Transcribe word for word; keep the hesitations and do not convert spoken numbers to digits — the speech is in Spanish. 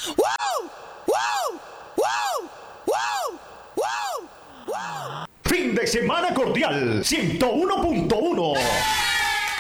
¡Wow! ¡Wow! ¡Wow! ¡Wow! ¡Wow! ¡Wow! Fin de semana cordial, ciento uno punto uno.